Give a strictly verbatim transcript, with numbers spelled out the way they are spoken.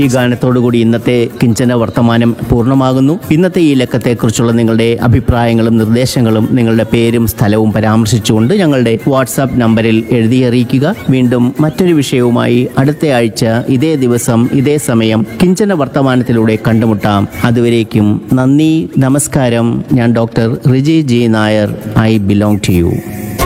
ഈ ഗാനത്തോടുകൂടി ഇന്നത്തെ കിഞ്ചന വർത്തമാനം പൂർണ്ണമാകുന്നു. ഇന്നത്തെ ഈ ലക്കത്തെക്കുറിച്ചുള്ള നിങ്ങളുടെ അഭിപ്രായങ്ങളും നിർദ്ദേശങ്ങളും നിങ്ങളുടെ പേരും സ്ഥലവും പരാമർശിച്ചുകൊണ്ട് ഞങ്ങളുടെ വാട്സാപ്പ് നമ്പറിൽ എഴുതി അറിയിക്കുക. വീണ്ടും മറ്റൊരു വിഷയവുമായി അടുത്ത ആഴ്ച ഇതേ ദിവസം ഇതേ സമയം കിഞ്ചന വർത്തമാനത്തിലൂടെ കണ്ടുമുട്ടാം. അതുവരേക്കും നന്ദി, നമസ്കാരം. ഞാൻ doctor Riji G Nair. I belong to you.